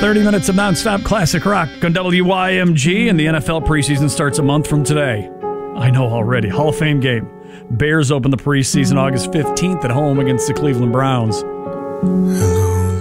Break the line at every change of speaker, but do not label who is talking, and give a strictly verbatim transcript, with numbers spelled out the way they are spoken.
thirty minutes of nonstop classic rock on W Y M G, and the N F L preseason starts a month from today. I know already. Hall of Fame game. Bears open the preseason August fifteenth at home against the Cleveland Browns.
Hello.